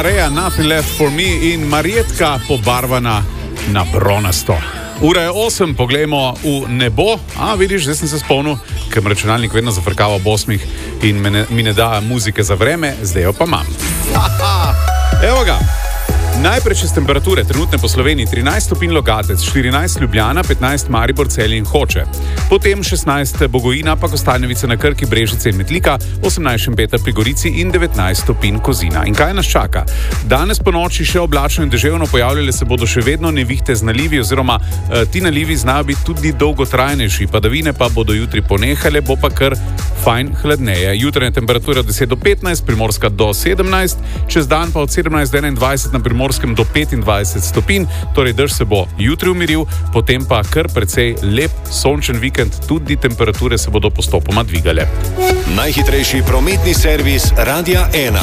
Marea, Nothing Left for Me in Marjetka pobarvana na bronasto. Ura je 8, poglejmo v nebo. Vidiš, zdaj sem se spomnil, ker računalnik vedno zafrkava ob 8 in mi ne da muzike za vreme, zdaj jo pa imam. Evo ga. Najprej čez temperature, trenutne po Sloveniji 13 stopinj Logatec, 14 Ljubljana, 15 Maribor, Celje in Hoče. Potem 16 Bogojina, pa Kostanjevice na Krki, Brežice in Metlika, 18 Šempeter pri Gorici in 19 stopinj Kozina. In kaj nas čaka? Danes po noči še oblačno in deževno, pojavljale se bodo še vedno nevihte z nalivi, oziroma ti nalivi znajo biti tudi dolgotrajnejši, padavine pa bodo jutri ponehale, bo pa kar fajn hladneje. Jutranja temperatura od 10 do 15, Primorska do 17, čez dan pa od 17 do 21 na Primorskem do 25 stopinj, torej dež se bo jutri umiril, potem pa kar precej lep sončen vikend, tudi temperature se bodo postopoma dvigale. Najhitrejši prometni servis Radia 1.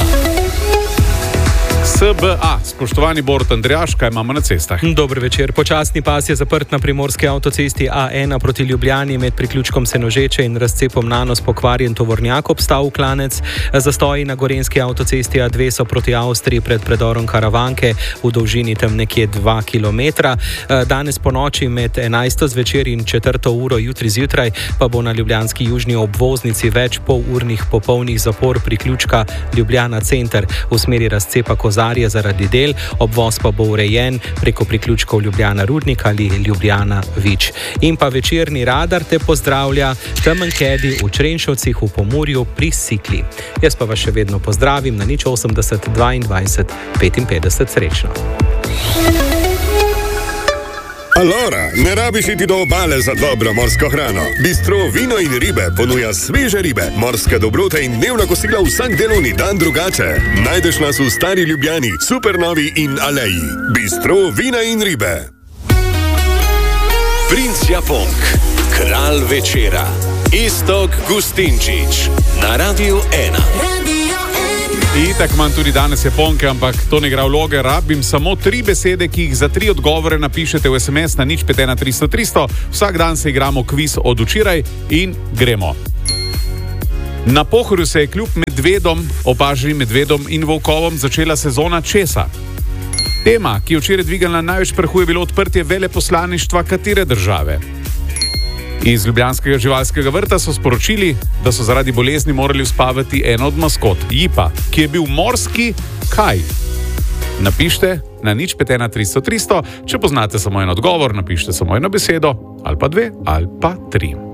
SBA, spoštovani Borut Andrejaš, kaj imamo na cestah? Dober večer. Počasni pas je zaprt na primorski avtocesti A1 proti Ljubljani med priključkom Senožeče in razcepom Nanos pokvarjen tovornjak obstal klanec. Zastoji na gorenjski avtocesti A2 so proti Avstriji pred predorom Karavanke v dolžini tam nekje 2 km. Danes po noči med 11. zvečer in 4. uro jutri zjutraj pa bo na ljubljanski južni obvoznici več polurnih popolnih zapor priključka Ljubljana center v smeri razcepa Kozarje zaradi del, obvoz pa bo urejen preko priključkov Ljubljana Rudnik ali Ljubljana Vič. In pa večerni radar te pozdravlja temen kedi v Črenšovcih v Pomurju pri Sikli. Jaz pa vas še vedno pozdravim na 080 22 55. Srečno. Alora, ne rabiš iti do obale za dobro morsko hrano. Bistro Vino in ribe ponuja sveže ribe, morske dobrote in dnevna kosila vsak delovni dan drugače. Najdeš nas v Stari Ljubljani, Supernovi in Aleji. Bistro Vina in ribe. Princ Japonk, kralj večera, Iztok Gustinčič, na Radiu 1. Itak imam tudi danes Japonke, ampak to ne igra vloge. Rabim samo 3 besede, ki jih za 3 odgovore napišete v SMS na 051 300 300. Vsak dan se igramo kviz od včeraj in gremo. Na Pohorju se je kljub medvedom, opaženim medvedom in volkovom začela sezona česa. Tema, ki je včeraj dvigala največ prahu, je bilo odprtje veleposlaništva katere države. Iz ljubljanskega živalskega vrta so sporočili, da so zaradi bolezni morali uspavati eno od maskot, Jipa, ki je bil morski kaj. Napište na 051 300 300, če poznate samo en odgovor, napište samo eno besedo, ali pa 2, ali pa 3.